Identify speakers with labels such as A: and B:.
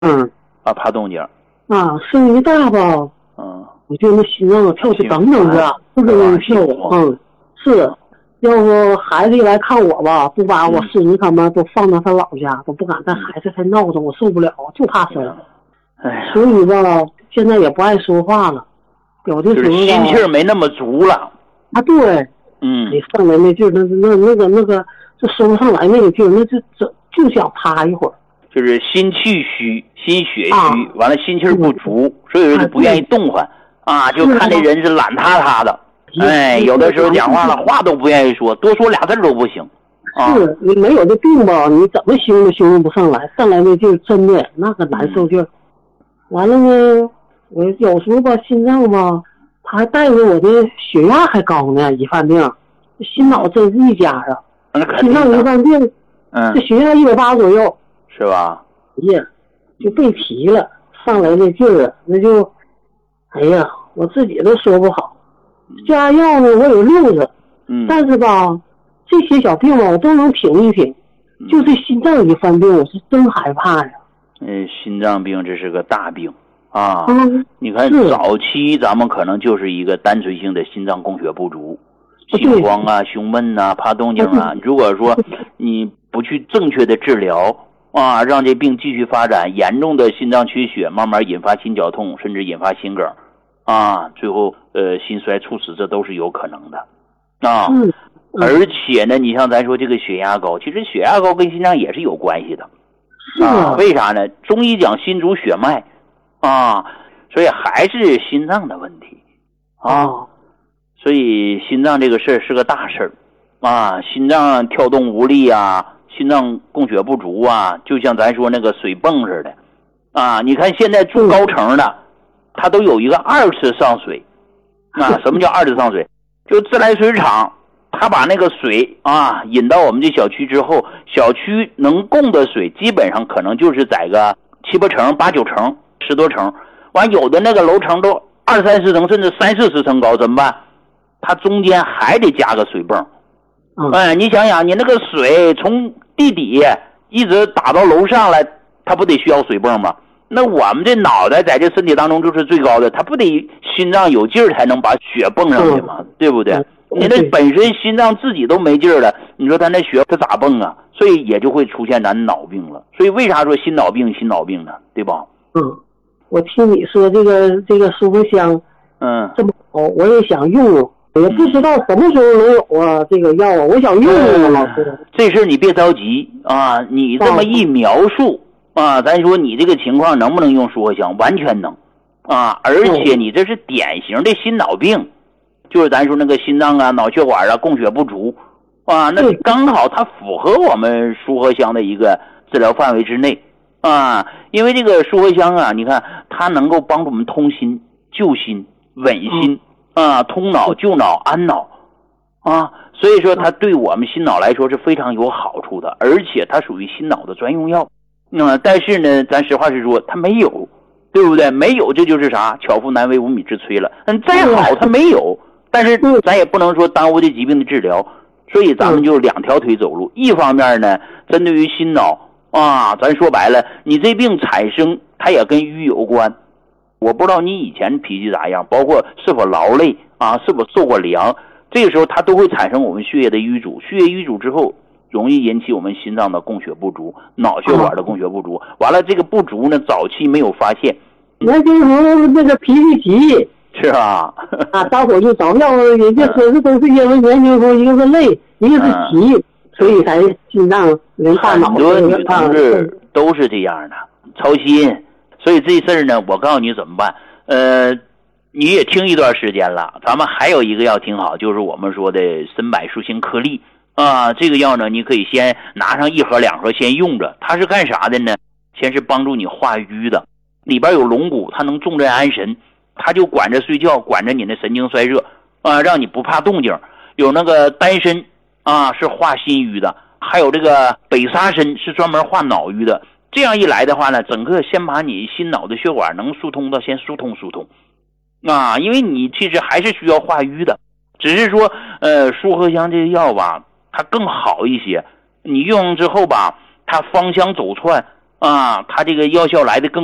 A: 怕动静
B: 声音大吧，我觉得那心脏跳起等等的，不跟人跳。是，要不孩子一来看我吧，不把我孙子他们都放到他老家，都不敢带孩子太闹腾，我受不了，就怕生。所以吧，现在也不爱说话了，有的时候
A: 心气儿没那么足了。
B: 对，你上来那劲儿，那个，就说不上来那个劲儿，那就想趴一会儿。
A: 就是心气虚，心血虚，完了心气儿不足，所以说就不愿意动弹就看这人是懒塌塌的。有的时候讲话了，话都不愿意说，多说俩字都不行。
B: 是你没有这病吧，你怎么形容形容不上来，上来那劲儿真的那个难受劲儿。完了呢，我有时候吧，心脏吧，他还带着我的血压还高呢，一犯病，心脑真是一家啊。心脏一犯病，这血压180左右，
A: 是吧？
B: 就被提了，上来那劲儿，那就，哎呀，我自己都说不好。加药呢，我有6个，但是吧，这些小病吧，我都能挺一挺。就是心脏一犯病，我是真害怕呀。
A: 心脏病这是个大病你看早期咱们可能就是一个单纯性的心脏供血不足，心慌胸闷怕动静如果说你不去正确的治疗让这病继续发展，严重的心脏缺血，慢慢引发心绞痛，甚至引发心梗最后心衰猝死，这都是有可能的而且呢，你像咱说这个血压高，其实血压高跟心脏也是有关系的为啥呢？中医讲心主血脉所以还是心脏的问题所以心脏这个事儿是个大事儿心脏跳动无力心脏供血不足就像咱说那个水泵似的你看现在住高层的它都有一个2次上水什么叫2次上水？就自来水厂他把那个水引到我们这小区之后，小区能供的水基本上可能就是在个7、8层、8、9层、10多层，完有的那个楼层都20、30层甚至30、40层高，怎么办？它中间还得加个水泵你想想，你那个水从地底一直打到楼上来，它不得需要水泵吗？那我们这脑袋在这身体当中就是最高的，它不得心脏有劲儿才能把血泵上去吗？对不对？你那本身心脏自己都没劲儿了，你说他那血它咋泵所以也就会出现咱脑病了。所以为啥说心脑病呢？对吧？
B: 我听你说这个舒活香这么好，我也想用也不知道什么时候能有这个药我想用老师。
A: 这事你别着急你这么一描述咱说你这个情况能不能用舒活香？完全能而且你这是典型的心脑病，就是咱说那个心脏脑血管供血不足那刚好它符合我们舒活香的一个治疗范围之内因为这个舒活香你看它能够帮助我们通心、救心、稳心通脑、救脑、安脑所以说它对我们心脑来说是非常有好处的，而且它属于心脑的专用药但是呢，咱实话实说，它没有，对不对？没有，这就是啥？巧妇难为无米之炊了。再好它没有，但是咱也不能说耽误这疾病的治疗，所以咱们就2条腿走路。一方面呢，针对于心脑咱说白了，你这病产生它也跟瘀有关。我不知道你以前脾气咋样，包括是否劳累是否受过凉，这个时候它都会产生我们血液的瘀阻。血液淤阻之后，容易引起我们心脏的供血不足，脑血管的供血不足。完了这个不足呢，早期没有发现。
B: 那就是那个脾气急，
A: 是吧？
B: 大伙就找药，人家说这都是因为年轻时候一个是累，一个是急，所以才心脏人大脑。
A: 很多女同志都是这样的，操心。所以这事儿呢，我告诉你怎么办。你也听一段时间了，咱们还有一个药挺好，就是我们说的参柏树心颗粒这个药呢，你可以先拿上1盒2盒先用着。它是干啥的呢？先是帮助你化瘀的，里边有龙骨，它能重镇安神，它就管着睡觉，管着你的神经衰弱让你不怕动静。有那个丹参是化心瘀的，还有这个北沙参是专门化脑瘀的。这样一来的话呢，整个先把你心脑的血管能疏通的先疏通因为你其实还是需要化瘀的，只是说舒活香这个药吧，它更好一些。你用之后吧，它芳香走窜啊，它这个药效来的更